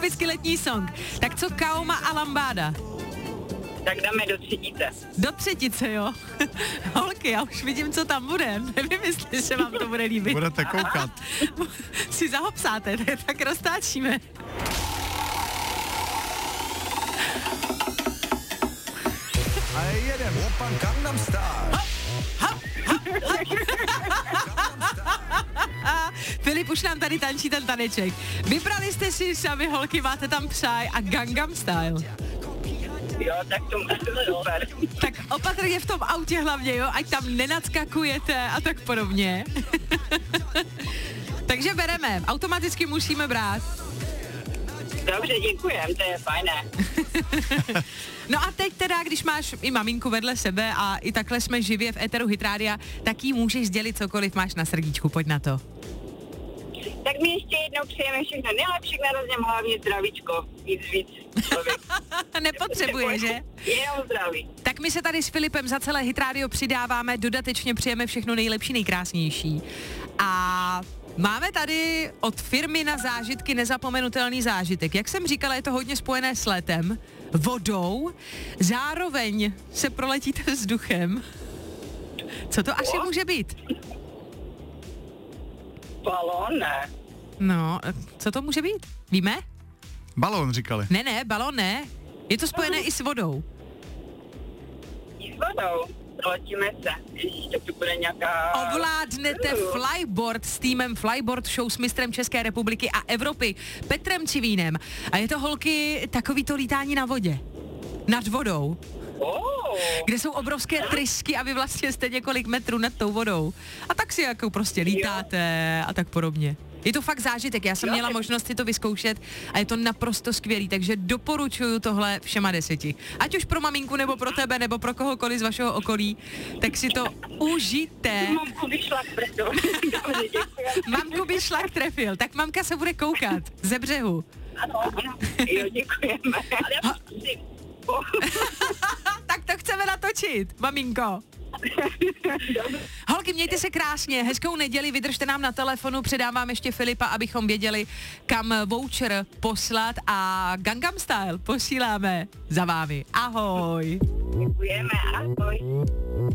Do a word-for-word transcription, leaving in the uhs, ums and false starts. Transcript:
typicky letní song. Tak co Kaoma a Lambáda? Tak dáme do třetice. Do třetice, jo. Holky, já už vidím, co tam bude. Nevím, jestli se vám to bude líbit. Budete koukat. Si zahopsáte, tak roztáčíme. A jedem. Open Gangnam Style. Filip už nám tady tančí ten taneček. Vybrali jste si sami, holky, máte tam Psy a Gangnam Style. Jo, tak to máte super. Tak opatrně v tom autě hlavně, jo, ať tam nenadskakujete a tak podobně. Takže bereme, automaticky musíme brát. Dobře, děkujem, to je fajné. No a teď teda, když máš i maminku vedle sebe a i takhle jsme živě v éteru Hit Rádia, tak jí můžeš sdělit cokoliv máš na srdíčku, pojď na to. Tak mi ještě jednou přejeme všechno nejlepší k narozením, hlavně zdravíčko, víc, víc člověk. Nepotřebuje, že? Jenom zdraví. Tak my se tady s Filipem za celé Hit Radio přidáváme, dodatečně přejeme všechno nejlepší, nejkrásnější. A máme tady od firmy na zážitky nezapomenutelný zážitek. Jak jsem říkala, je to hodně spojené s letem, vodou, zároveň se proletíte vzduchem. Co to asi může být? Balón, ne. No, co to může být? Víme? Balón říkali. Ne, ne, balon ne. Je to spojené i s vodou. I s vodou. Letíme se. Ježíš, to tu bude nějaká... Ovládnete flyboard s týmem Flyboard Show s mistrem České republiky a Evropy Petrem Civínem. A je to, holky, takový to lítání na vodě. Nad vodou. Oh. Kde jsou obrovské trysky a vy vlastně jste několik metrů nad tou vodou. A tak si jako prostě lítáte a tak podobně. Je to fakt zážitek, já jsem Jo, měla tak... možnost si to vyzkoušet a je to naprosto skvělý, takže doporučuju tohle všema deseti. Ať už pro maminku, nebo pro tebe, nebo pro kohokoliv z vašeho okolí, tak si to užijte. Mamku by šlak preto. Mamku by šlak trefil, tak mamka se bude koukat ze břehu. Ano, ano, jo, děkujeme. Ale já musím. Tak to chceme natočit, maminko. Holky, mějte se krásně, hezkou neděli, vydržte nám na telefonu, předávám ještě Filipa, abychom věděli, kam voucher poslat a Gangnam Style posíláme za vámi. Ahoj. Děkujeme, ahoj.